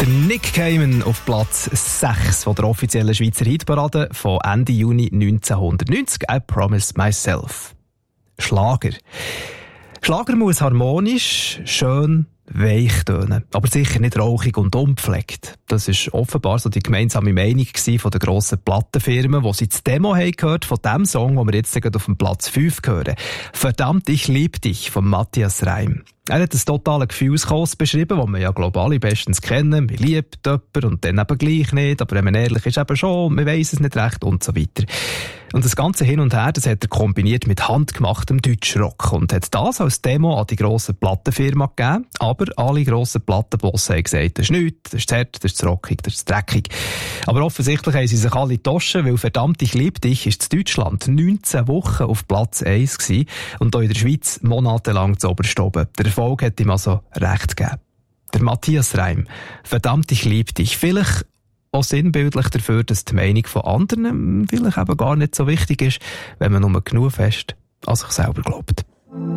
Der Nick Cayman auf Platz 6 von der offiziellen Schweizer Hitparade von Ende Juni 1990. I Promise Myself. Schlager. Schlager muss harmonisch, schön, weich tönen, aber sicher nicht rauchig und unpflegt. Das war offenbar so die gemeinsame Meinung von der grossen Plattenfirmen, wo sie das Demo haben gehört von dem Song, den wir jetzt auf dem Platz 5 hören. «Verdammt, ich lieb dich» von Matthias Reim. Er hat ein totalen Gefühlschaos beschrieben, den wir ja global bestens kennen. Man liebt jemanden und dann eben gleich nicht, aber wenn man ehrlich ist, eben schon, man weiss es nicht recht und so weiter. Und das ganze Hin und Her, das hat er kombiniert mit handgemachtem Deutschrock und hat das als Demo an die grosse Plattenfirma gegeben. Aber alle grossen Plattenbosse haben gesagt, das ist nichts, das ist zu hart, das ist zu rockig, das ist zu dreckig. Aber offensichtlich haben sie sich alle getauscht, weil «Verdammt, ich lieb dich» ist in Deutschland 19 Wochen auf Platz 1 gewesen und auch in der Schweiz monatelang zu oberst oben. Der Erfolg hat ihm also recht gegeben. Der Matthias Reim, «Verdammt, ich lieb dich». Vielleicht auch sinnbildlich dafür, dass die Meinung von anderen vielleicht eben gar nicht so wichtig ist, wenn man nur genug fest an sich selber glaubt.